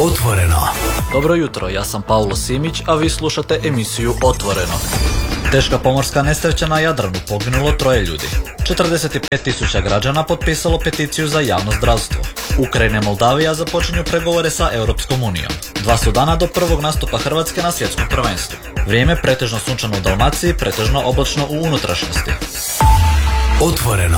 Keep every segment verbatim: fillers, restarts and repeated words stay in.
Otvoreno. Dobro jutro, ja sam Paulo Simić, a vi slušate emisiju Otvoreno. Teška pomorska nesreća na Jadranu, poginulo troje ljudi. četrdeset pet tisuća građana potpisalo peticiju za javno zdravstvo. Ukrajina i Moldavija započinju pregovore sa Europskom unijom. Dva su dana do prvog nastupa Hrvatske na svjetskom prvenstvu. Vrijeme pretežno sunčano u Dalmaciji, pretežno oblačno u unutrašnjosti. Otvoreno.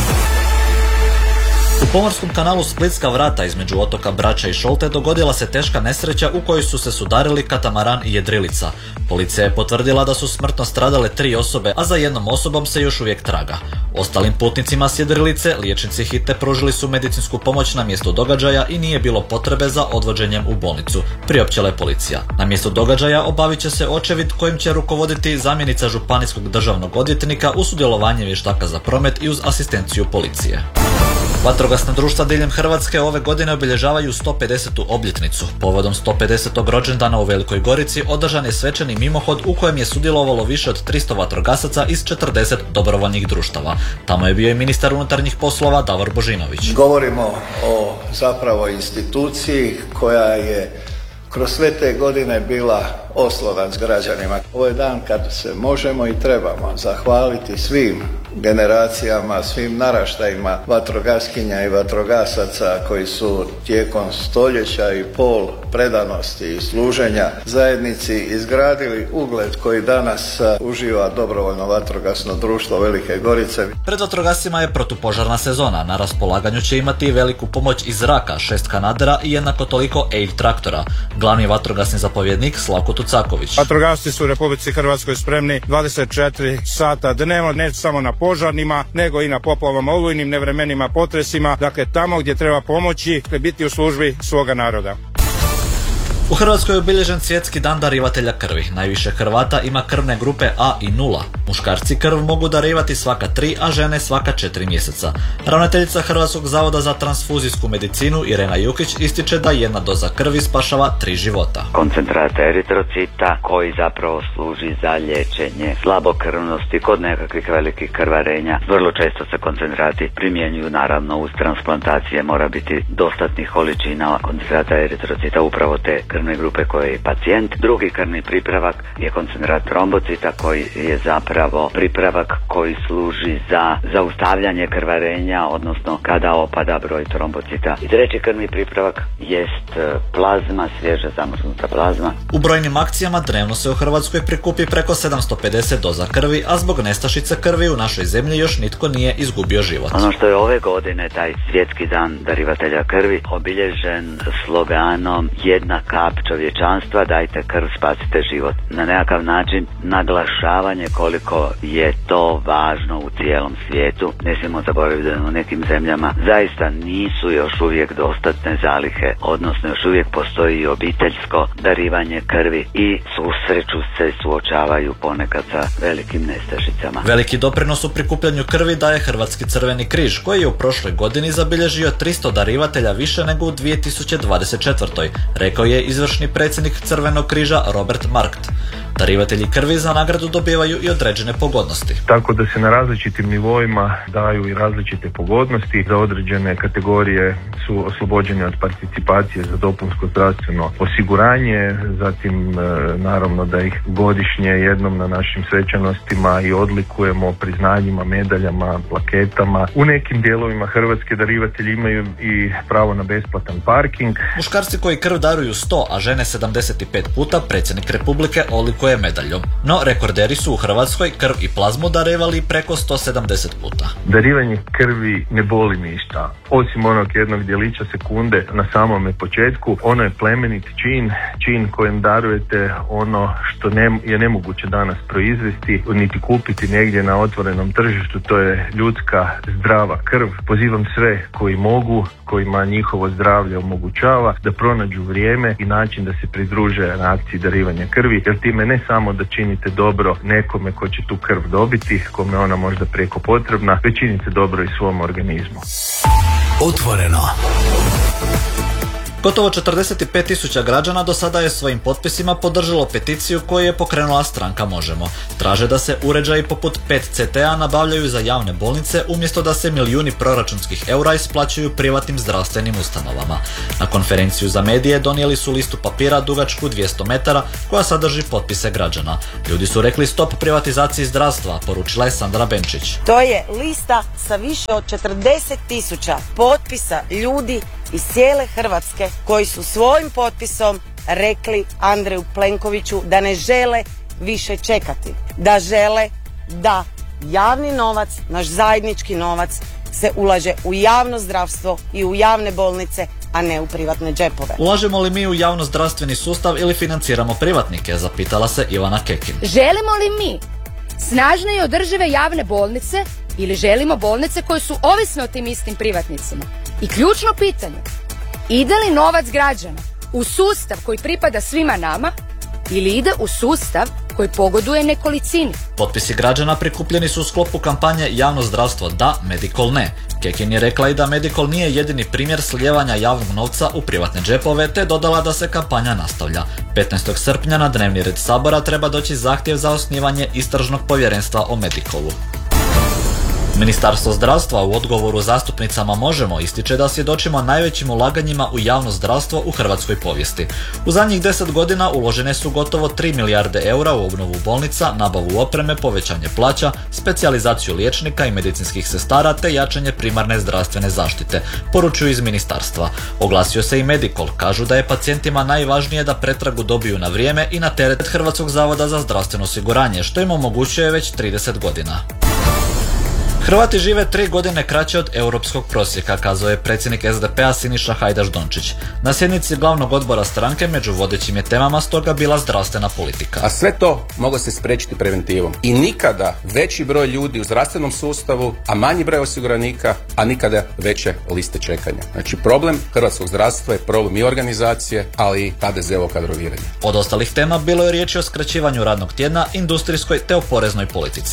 U pomorskom kanalu Splitska vrata između otoka Brača i Šolte dogodila se teška nesreća u kojoj su se sudarili katamaran i jedrilica. Policija je potvrdila da su smrtno stradale tri osobe, a za jednom osobom se još uvijek traga. Ostalim putnicima s jedrilice liječnici hitne pružili su medicinsku pomoć na mjestu događaja i nije bilo potrebe za odvođenjem u bolnicu, priopćila je policija. Na mjestu događaja obavit će se očevid kojim će rukovoditi zamjenica županijskog državnog odvjetnika uz sudjelovanje vještaka za promet i uz asistenciju policije. Vatrogasna društva diljem Hrvatske ove godine obilježavaju sto pedesetu obljetnicu. Povodom sto pedesetog rođendana u Velikoj Gorici održan je svečani mimohod u kojem je sudjelovalo više od tristo vatrogasaca iz četrdeset dobrovoljnih društava. Tamo je bio i ministar unutarnjih poslova Davor Božinović. Govorimo o zapravo instituciji koja je kroz sve te godine bila oslonac građanima. Ovo je dan kad se možemo i trebamo zahvaliti svim generacijama, svim naraštajima vatrogaskinja i vatrogasaca koji su tijekom stoljeća i pol predanosti i služenja zajednici izgradili ugled koji danas uživa dobrovoljno vatrogasno društvo Velike Gorice. Pred vatrogascima je protupožarna sezona. Na raspolaganju će imati veliku pomoć iz zraka, šest kanadera i jednako toliko E I L traktora. Glavni vatrogasni zapovjednik Slavko Tucaković. Vatrogasci su u Republici Hrvatskoj spremni dvadeset četiri sata dnevno, ne samo na požarnima, nego i na poplavama, olujnim nevremenima, potresima, dakle tamo gdje treba pomoći, biti u službi svoga naroda. U Hrvatskoj je obilježen svjetski dan darivatelja krvi. Najviše Hrvata ima krvne grupe A i nula. Muškarci krv mogu darivati svaka tri, a žene svaka četiri mjeseca. Ravnateljica Hrvatskog zavoda za transfuzijsku medicinu Irena Jukić ističe da jedna doza krvi spašava tri života. Koncentrat eritrocita koji zapravo služi za liječenje slabokrvnosti kod nekakvih velikih krvarenja. Vrlo često se koncentrati primjenjuju naravno uz transplantacije, mora biti dostatnih količina koncentrata eritrocita upravo te krvne grupe koje je pacijent. Drugi krvni pripravak je koncentrat trombocita koji je zapravo pripravak koji služi za zaustavljanje krvarenja, odnosno kada opada broj trombocita. I treći krvni pripravak jest plazma, svježa zamrznuta plazma. U brojnim akcijama dnevno se u Hrvatskoj prikupi preko sedamsto pedeset doza krvi, a zbog nestašice krvi u našoj zemlji još nitko nije izgubio život. Ono što je ove godine taj svjetski dan darivatelja krvi obilježen sloganom jedna kap čovječanstva, dajte krv, spasite život. Na nekakav način naglašavanje koliko je to važno u cijelom svijetu. Ne smijemo zaboraviti da u nekim zemljama zaista nisu još uvijek dostatne zalihe, odnosno još uvijek postoji obiteljsko darivanje krvi i susreću se, suočavaju ponekad sa velikim nestašicama. Veliki doprinos u prikupljanju krvi daje Hrvatski crveni križ, koji je u prošloj godini zabilježio tristo darivatelja više nego u dvije tisuće dvadeset četvrtoj, rekao je izvršni predsjednik Crvenog križa Robert Markt. Darivatelji krvi za nagradu dobivaju i određene pogodnosti. Tako da se na različitim nivoima daju i različite pogodnosti. Za određene kategorije su oslobođene od participacije za dopunsko zdravstveno osiguranje, zatim naravno da ih godišnje jednom na našim svečanostima i odlikujemo priznanjima, medaljama, plaketama. U nekim dijelovima Hrvatske darivatelji imaju i pravo na besplatan parking. Muškarci koji krv daruju sto, a žene sedamdeset pet puta, predsjednik Republike odlikuje medaljom. No, rekorderi su u Hrvatskoj krv i plazmu darivali preko sto sedamdeset puta. Darivanje krvi ne boli ništa. Osim onog jednog djelića sekunde na samome početku, ono je plemenit čin, čin kojem darujete ono što ne, je nemoguće danas proizvesti, niti kupiti negdje na otvorenom tržištu, to je ljudska zdrava krv. Pozivam sve koji mogu, kojima njihovo zdravlje omogućava, da pronađu vrijeme i način da se pridruže na akciji darivanja krvi, jer time ne samo da činite dobro nekome ko će tu krv dobiti, kome ona možda prijeko potrebna, već činite dobro i svom organizmu. Otvoreno. Gotovo četrdeset pet tisuća građana do sada je svojim potpisima podržalo peticiju koju je pokrenula stranka Možemo. Traže da se uređaji poput pet C T-a nabavljaju za javne bolnice umjesto da se milijuni proračunskih eura isplaćuju privatnim zdravstvenim ustanovama. Na konferenciju za medije donijeli su listu papira dugačku dvjesto metara koja sadrži potpise građana. Ljudi su rekli stop privatizaciji zdravstva, poručila je Sandra Benčić. To je lista sa više od četrdeset tisuća potpisa ljudi iz cijele Hrvatske koji su svojim potpisom rekli Andreju Plenkoviću da ne žele više čekati, da žele da javni novac, naš zajednički novac, se ulaže u javno zdravstvo i u javne bolnice, a ne u privatne džepove. Ulažemo li mi u javno zdravstveni sustav ili financiramo privatnike, zapitala se Ivana Kekin. Želimo li mi snažne i održive javne bolnice ili želimo bolnice koje su ovisne o tim istim privatnicima? I ključno pitanje, ide li novac građana u sustav koji pripada svima nama ili ide u sustav koji pogoduje nekolicini? Potpisi građana prikupljeni su u sklopu kampanje Javno zdravstvo da, Medikol ne. Kekin je rekla i da Medikol nije jedini primjer slijevanja javnog novca u privatne džepove, te dodala da se kampanja nastavlja. petnaestog srpnja na dnevni red Sabora treba doći zahtjev za osnivanje istražnog povjerenstva o Medikolu. Ministarstvo zdravstva u odgovoru zastupnicama Možemo ističe da svjedočimo najvećim ulaganjima u javno zdravstvo u hrvatskoj povijesti. U zadnjih deset godina uložene su gotovo tri milijarde eura u obnovu bolnica, nabavu opreme, povećanje plaća, specijalizaciju liječnika i medicinskih sestara te jačanje primarne zdravstvene zaštite, poručuju iz ministarstva. Oglasio se i Medikol, kažu da je pacijentima najvažnije da pretragu dobiju na vrijeme i na teret Hrvatskog zavoda za zdravstveno osiguranje, što im omogućuje već trideset godina. Hrvati žive tri godine kraće od europskog prosjeka, kazao je predsjednik S D P-a Siniša Hajdaš Dončić. Na sjednici glavnog odbora stranke među vodećim je temama stoga bila zdravstvena politika. A sve to moglo se spriječiti preventivom. I nikada veći broj ljudi u zdravstvenom sustavu, a manji broj osiguranika, a nikada veće liste čekanja. Znači problem hrvatskog zdravstva je problem i organizacije, ali i H D Z-ovo kadroviranje. Od ostalih tema bilo je riječi o skraćivanju radnog tjedna, industrijskoj te o poreznoj politici.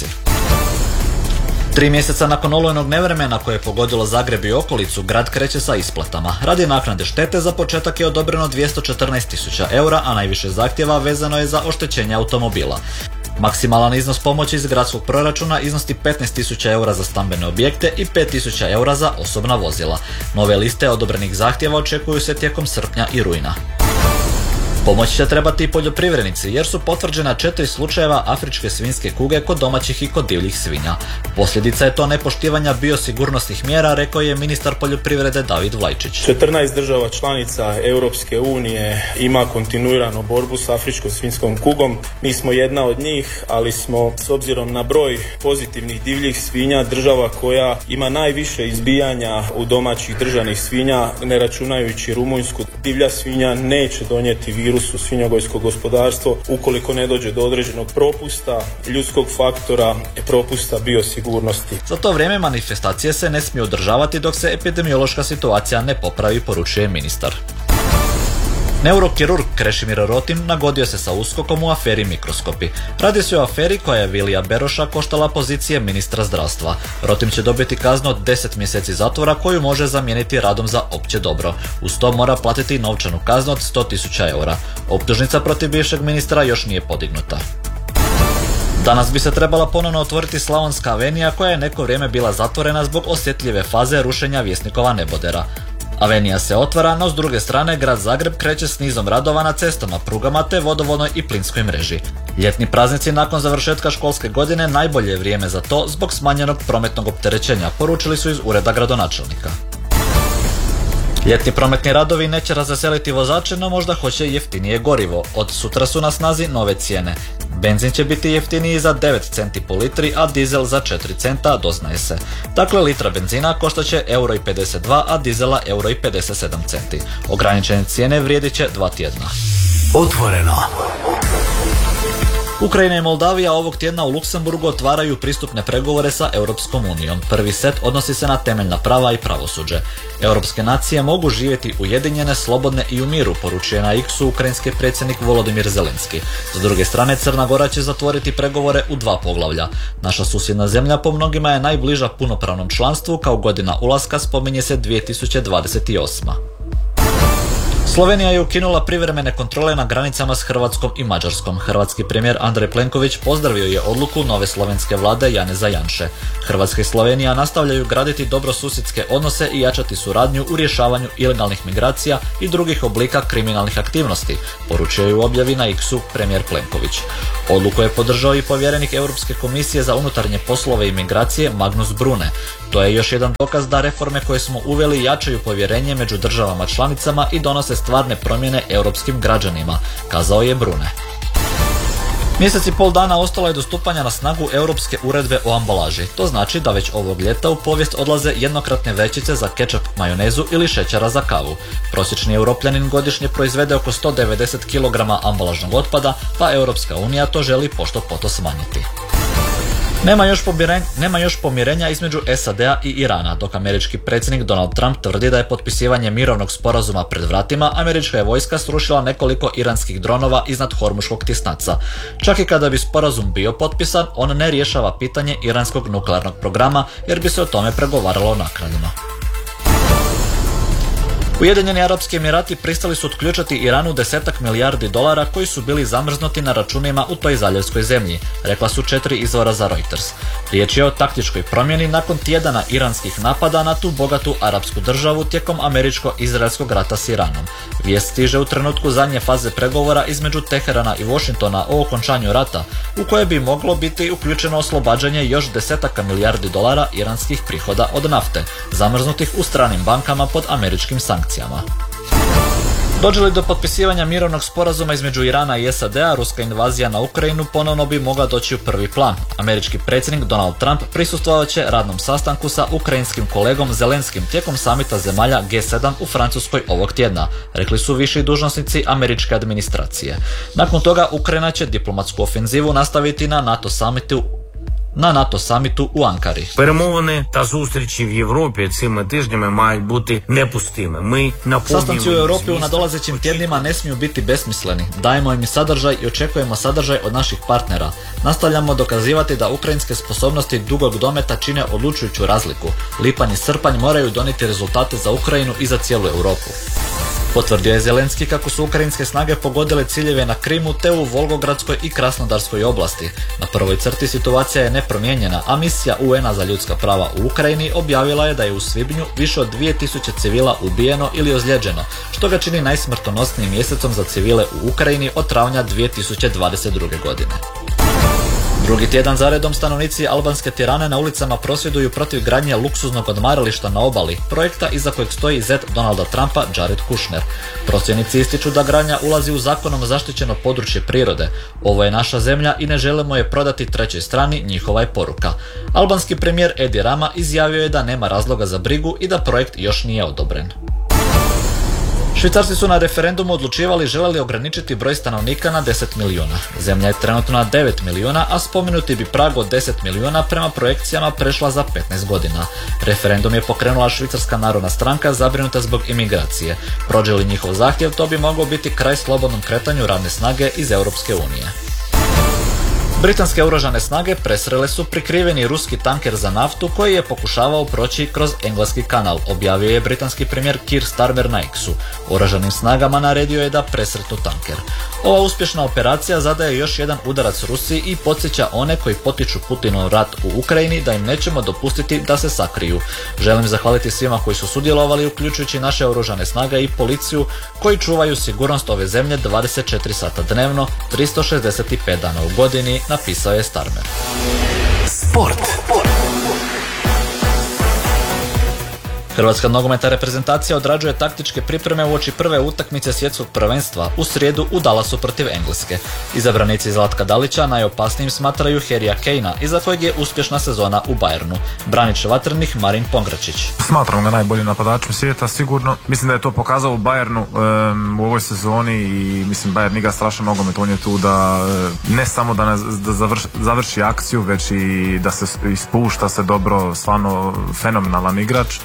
Tri mjeseca nakon olujnog nevremena koje je pogodilo Zagreb i okolicu, grad kreće sa isplatama. Radi naknade štete za početak je odobreno dvjesto četrnaest tisuća eura, a najviše zahtjeva vezano je za oštećenje automobila. Maksimalan iznos pomoći iz gradskog proračuna iznosi petnaest tisuća eura za stambene objekte i pet tisuća eura za osobna vozila. Nove liste odobrenih zahtjeva očekuju se tijekom srpnja i rujna. Pomoć će trebati i poljoprivrednici jer su potvrđena četiri slučajeva afričke svinjske kuge kod domaćih i kod divljih svinja. Posljedica je to nepoštivanja biosigurnosnih mjera, rekao je ministar poljoprivrede David Vlajčić. četrnaest država članica Europske unije ima kontinuiranu borbu s afričkom svinjskom kugom. Mi smo jedna od njih, ali smo s obzirom na broj pozitivnih divljih svinja država koja ima najviše izbijanja u domaćih držanih svinja, ne računajući Rumunjsku. Divlja svinja neće donijeti virus u svinjogojsko gospodarstvo ukoliko ne dođe do određenog propusta, ljudskog faktora, propusta biosigurnosti. Za to vrijeme manifestacije se ne smije održavati dok se epidemiološka situacija ne popravi, poručuje ministar. Neurokirurg Krešimir Rotim nagodio se sa USKOK-om u aferi Mikroskopi. Radi se o aferi koja je Vilija Beroša koštala pozicije ministra zdravstva. Rotim će dobiti kaznu od deset mjeseci zatvora koju može zamijeniti radom za opće dobro. Uz to mora platiti novčanu kaznu od sto tisuća eura. Optužnica protiv bivšeg ministra još nije podignuta. Danas bi se trebala ponovno otvoriti Slavonska avenija koja je neko vrijeme bila zatvorena zbog osjetljive faze rušenja Vjesnikova nebodera. Avenija se otvara, no s druge strane grad Zagreb kreće s nizom radova na cestama, prugama te vodovodnoj i plinskoj mreži. Ljetni praznici nakon završetka školske godine najbolje je vrijeme za to zbog smanjenog prometnog opterećenja, poručili su iz ureda gradonačelnika. Ljetni prometni radovi neće razveseliti vozače, no možda hoće jeftinije gorivo. Od sutra su na snazi nove cijene. Benzin će biti jeftiniji za devet centi po litri, a dizel za četiri centa, doznaje se. Dakle, litra benzina koštaće euro i pedeset dva, a dizela euro i pedeset sedam centi. Ograničene cijene vrijedit će dva tjedna. Otvoreno. Ukrajina i Moldavija ovog tjedna u Luksemburgu otvaraju pristupne pregovore sa Europskom unijom. Prvi set odnosi se na temeljna prava i pravosuđe. Europske nacije mogu živjeti ujedinjene, slobodne i u miru, poručuje na X-u ukrajinski predsjednik Volodimir Zelenski. S druge strane, Crna Gora će zatvoriti pregovore u dva poglavlja. Naša susjedna zemlja po mnogima je najbliža punopravnom članstvu, kao godina ulaska spominje se dvije tisuće dvadeset osma. Slovenija je ukinula privremene kontrole na granicama s Hrvatskom i Mađarskom. Hrvatski premijer Andrej Plenković pozdravio je odluku nove slovenske vlade Janeza Janše. Hrvatska i Slovenija nastavljaju graditi dobrosusjedske odnose i jačati suradnju u rješavanju ilegalnih migracija i drugih oblika kriminalnih aktivnosti, poručio je u objavi na X-u premijer Plenković. Odluku je podržao i povjerenik Europske komisije za unutarnje poslove i migracije Magnus Brune. To je još jedan dokaz da reforme koje smo uveli jačaju povjerenje među državama članicama i donose stvarne promjene europskim građanima, kazao je Brune. Mjesec i pol dana ostalo je do stupanja na snagu Europske uredbe o ambalaži. To znači da već ovog ljeta u povijest odlaze jednokratne vrećice za kečap, majonezu ili šećera za kavu. Prosječni Europljanin godišnje proizvede oko sto devedeset kilograma ambalažnog otpada, pa Europska unija to želi pošto poto smanjiti. Nema još, pomirenja, nema još pomirenja između S A D-a i Irana. Dok američki predsjednik Donald Trump tvrdi da je potpisivanje mirovnog sporazuma pred vratima, američka je vojska srušila nekoliko iranskih dronova iznad Hormuškog tisnaca. Čak i kada bi sporazum bio potpisan, on ne rješava pitanje iranskog nuklearnog programa jer bi se o tome pregovaralo naknadno. Ujedinjeni Arapski Emirati pristali su otključati Iranu desetak milijardi dolara koji su bili zamrznuti na računima u toj zaljevskoj zemlji, rekla su četiri izvora za Reuters. Riječ je o taktičkoj promjeni nakon tjedana iranskih napada na tu bogatu arapsku državu tijekom američko-izraelskog rata s Iranom. Vijest stiže u trenutku zadnje faze pregovora između Teherana i Washingtona o okončanju rata, u koje bi moglo biti uključeno oslobađanje još desetaka milijardi dolara iranskih prihoda od nafte, zamrznutih u stranim bankama pod američkim sankcijama. Dođe li do potpisivanja mirovnog sporazuma između Irana i S A D-a, ruska invazija na Ukrajinu ponovno bi mogla doći u prvi plan. Američki predsjednik Donald Trump prisustvovat će radnom sastanku sa ukrajinskim kolegom Zelenskim tijekom samita zemalja G sedam u Francuskoj ovog tjedna, rekli su viši dužnosnici američke administracije. Nakon toga Ukrajina će diplomatsku ofenzivu nastaviti na NATO samitu на НАТО саміту у Анкарі. Перемовини та зустрічі в Європі цими тижнями мають бути непустими. Ми Sastanci u Europi u nadolazećim tjednima ne smiju biti besmisleni. Dajemo im sadržaj i očekujemo sadržaj od naših partnera. Nastavljamo dokazivati da ukrajinske sposobnosti dugog dometa čine odlučujuću razliku. Lipanj i srpanj moraju donijeti rezultate za Ukrajinu i za cijelu Europu. Potvrdio je Zelenski kako su ukrajinske snage pogodile ciljeve na Krimu te u Volgogradskoj i Krasnodarskoj oblasti. Na prvoj crti situacija je nepromijenjena, a misija U N-a za ljudska prava u Ukrajini objavila je da je u svibnju više od dvije tisuće civila ubijeno ili ozlijeđeno, što ga čini najsmrtonosnijim mjesecom za civile u Ukrajini od travnja dvije tisuće dvadeset druge. godine. Drugi tjedan zaredom stanovnici albanske Tirane na ulicama prosvjeduju protiv gradnje luksuznog odmarališta na obali, projekta iza kojeg stoji zet Donalda Trumpa, Jared Kushner. Prosvjednici ističu da gradnja ulazi u zakonom zaštićeno područje prirode. Ovo je naša zemlja i ne želimo je prodati trećoj strani, njihova je poruka. Albanski premijer Edi Rama izjavio je da nema razloga za brigu i da projekt još nije odobren. Švicarci su na referendumu odlučivali žele li ograničiti broj stanovnika na deset milijuna. Zemlja je trenutno na devet milijuna, a spomenuti bi prag od deset milijuna prema projekcijama prešla za petnaest godina. Referendum je pokrenula Švicarska narodna stranka zabrinuta zbog imigracije. Prođe li njihov zahtjev, to bi moglo biti kraj slobodnom kretanju radne snage iz Europske unije. Britanske oružane snage presrele su prikriveni ruski tanker za naftu koji je pokušavao proći kroz Engleski kanal, objavio je britanski premijer Keir Starmer na X-u. Oružanim snagama naredio je da presretnu tanker. Ova uspješna operacija zadaje još jedan udarac Rusiji i podsjeća one koji potiču Putinov rat u Ukrajini da im nećemo dopustiti da se sakriju. Želim zahvaliti svima koji su sudjelovali, uključujući naše oružane snage i policiju, koji čuvaju sigurnost ove zemlje dvadeset četiri sata dnevno, tristo šezdeset pet dana u godini, napisao je Starmer. Sport. Hrvatska nogometna reprezentacija odrađuje taktičke pripreme uoči prve utakmice svjetskog prvenstva u srijedu u Dallasu protiv Engleske. Izabranici Zlatka Dalića najopasnijim smatraju Harrya Kanea, iza kojeg je uspješna sezona u Bayernu. Branič vatrenih Marin Pongračić. Smatram ga najboljim napadačem svijeta, sigurno. Mislim da je to pokazao u Bayernu um, u ovoj sezoni i mislim Bayern igra strašan nogomet. On je tu da ne samo da, ne, da završi, završi akciju, već i da se ispušta se dobro, stvarno fenomenalan igrač. Engleska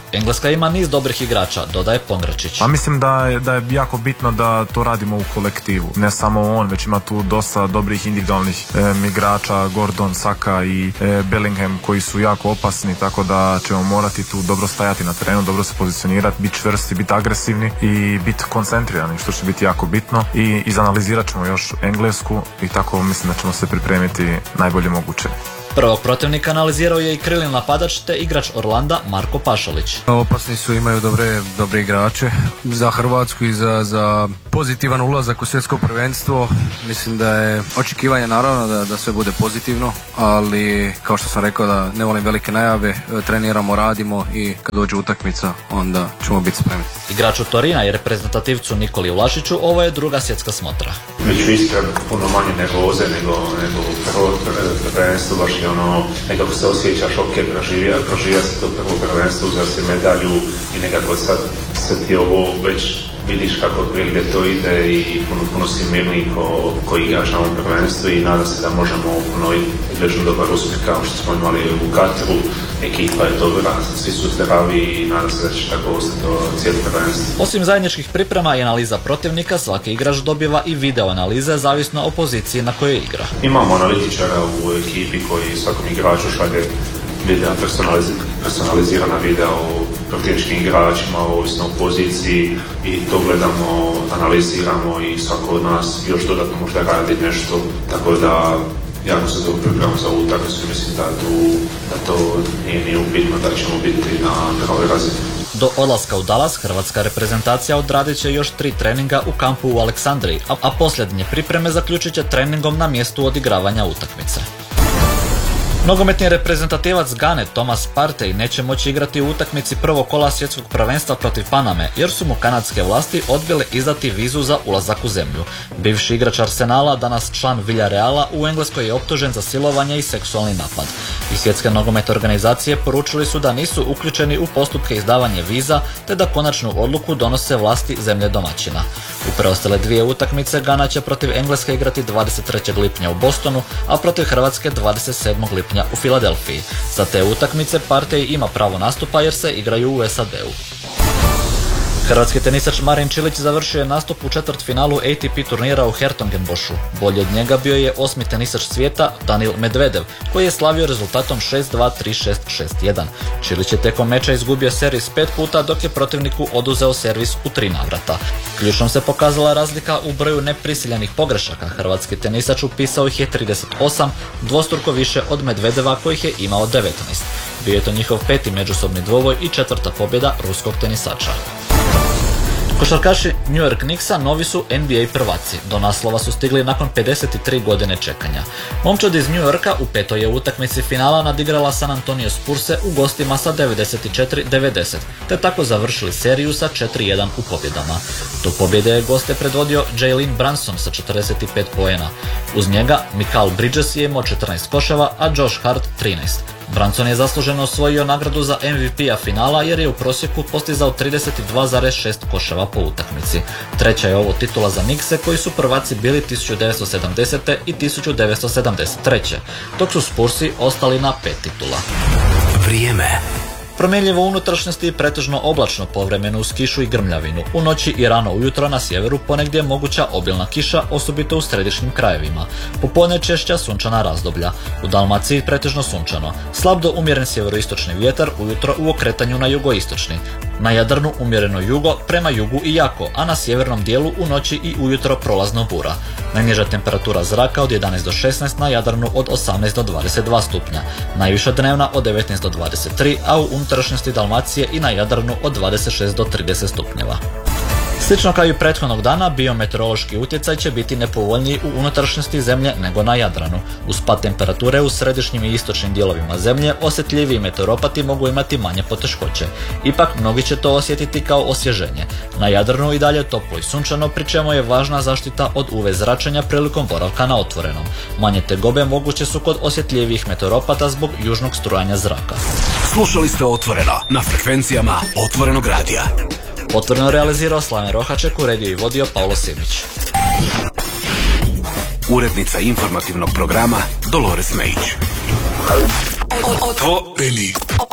Hrvatska ima niz dobrih igrača, dodaje Pongračić. Pa mislim da je, da je jako bitno da to radimo u kolektivu. Ne samo on, već ima tu dosta dobrih individualnih e, igrača, Gordon, Saka i e, Bellingham koji su jako opasni, tako da ćemo morati tu dobro stajati na terenu, dobro se pozicionirati, biti čvrsti, biti agresivni i biti koncentrirani, što će biti jako bitno. I izanalizirat ćemo još Englesku i tako mislim da ćemo se pripremiti najbolje moguće. Prvog protivnika analizirao je i krilni napadač te igrač Orlanda Marko Pašalić. Opasni su, imaju dobre, dobre igrače za Hrvatsku i za, za pozitivan ulazak u svjetsko prvenstvo. Mislim da je očekivanje naravno da, da sve bude pozitivno, ali kao što sam rekao da ne volim velike najave, treniramo, radimo i kad dođe utakmica onda ćemo biti spremni. Igraču Torina i reprezentativcu Nikoli Vlašiću ovo je druga svjetska smotra. Među Istra puno manje nervoze nego, nego prvo prvenstvo, baš je ono, nekako se osjeća šoker, proživija, proživija se to prvo prvenstvo, uzeo se medalju i nekako sad se ti ovo već vidiš kako gdje to ide i puno, puno si mirniji ko, ko igraš na ovom prvenstvu i nadam se da možemo ponoviti vežno dobar uspjeh kao što smo imali u Kataru. Ekipa je dobra, svi su zdravi i nadam se da će tako ostati do cijelo prvenstvo. Osim zajedničkih priprema i analiza protivnika, svaki igrač dobiva i video analize zavisno o poziciji na kojoj igra. Imamo analitičara u ekipi koji svakom igraču šalje video, personalizirana video o protivničkim igračima, ovisno o poziciji i to gledamo, analiziramo i svako od nas još dodatno možda radi nešto, tako da jako se dobro pripremamo za ovu utakmicu i mislim da, tu, da to nije, nije upitno da ćemo biti na pravoj razini. Do odlaska u Dallas hrvatska reprezentacija odradit će još tri treninga u kampu u Aleksandriji, a, a posljednje pripreme zaključit će treningom na mjestu odigravanja utakmice. Nogometni reprezentativac Gane Thomas Partey neće moći igrati u utakmici prvog kola svjetskog prvenstva protiv Paname jer su mu kanadske vlasti odbile izdati vizu za ulazak u zemlju. Bivši igrač Arsenala, danas član Villareala, u Engleskoj je optužen za silovanje i seksualni napad. I svjetske nogometne organizacije poručili su da nisu uključeni u postupke izdavanja viza te da konačnu odluku donose vlasti zemlje domaćina. U preostale dvije utakmice Gana će protiv Engleske igrati dvadeset trećeg lipnja u Bostonu, a protiv Hrvatske dvadeset sedmog lipnja u Filadelfiji. Za te utakmice Partey ima pravo nastupa jer se igraju u S A D-u. Hrvatski tenisač Marin Čilić završio je nastup u četvrtfinalu A T P turnira u Hertogenboschu. Bolji od njega bio je osmi tenisač svijeta Daniil Medvedev, koji je slavio rezultatom šest dva, tri šest, šest jedan. Čilić je tijekom meča izgubio servis pet puta, dok je protivniku oduzeo servis u tri navrata. Ključnom se pokazala razlika u broju neprisiljenih pogrešaka. Hrvatski tenisač upisao ih je trideset osam, dvostruko više od Medvedeva kojih je imao devetnaest. Bio je to njihov peti međusobni dvoboj i četvrta pobjeda ruskog tenisača. Košarkaši New York Knicksa novi su N B A prvaci. Do naslova su stigli nakon pedeset tri godine čekanja. Momčad iz New Yorka u petoj je utakmici finala nadigrala San Antonio Spurse u gostima sa devedeset četiri devedeset, te tako završili seriju sa četiri jedan u pobjedama. Do pobjede je goste predvodio Jalen Brunson sa četrdeset pet poena. Uz njega Mikal Bridges je imao četrnaest koševa, a Josh Hart trinaest. Brunson je zasluženo osvojio nagradu za M V P-a finala jer je u prosjeku postizao trideset dva zarez šest koševa po utakmici. Treća je ovo titula za Knickse koji su prvaci bili tisuću devetsto sedamdesete. i tisuću devetsto sedamdeset treće. dok su Spursi ostali na pet titula. Vrijeme. Promjenljivo unutrašnjosti i pretežno oblačno, povremeno uz kišu i grmljavinu. U noći i rano ujutro na sjeveru ponegdje moguća obilna kiša, osobito u središnjim krajevima. Popodne češća sunčana razdoblja. U Dalmaciji pretežno sunčano. Slab do umjeren sjeveroistočni vjetar, ujutro u okretanju na jugoistočni. Na Jadranu umjereno jugo, prema jugu i jako, a na sjevernom dijelu u noći i ujutro prolazno bura. Najniža temperatura zraka od jedanaest do šesnaest, na Jadranu od osamnaest do dvadeset dva stupnja. Najviša dnevna od devetnaest do dvadeset tri, a u unutrašnjosti Dalmacije i na Jadranu od dvadeset šest do trideset stupnjeva. Slično kao i prethodnog dana, biometeorološki utjecaj će biti nepovoljniji u unutrašnjosti zemlje nego na Jadranu. Uz pad temperature u središnjim i istočnim dijelovima zemlje, osjetljiviji meteoropati mogu imati manje poteškoće. Ipak, mnogi će to osjetiti kao osvježenje. Na Jadranu i dalje toplo i sunčano, pri čemu je važna zaštita od U V zračenja prilikom boravka na otvorenom. Manje tegobe moguće su kod osjetljivijih meteoropata zbog južnog strujanja zraka. Slušali ste Otvoreno na frekvencijama Otvorenog radija. Otvoreno realizirao Slaven Rohaček, uredio i vodio Pavlo Simić. Urednica informativnog programa Dolores Mejić. Otvoreni.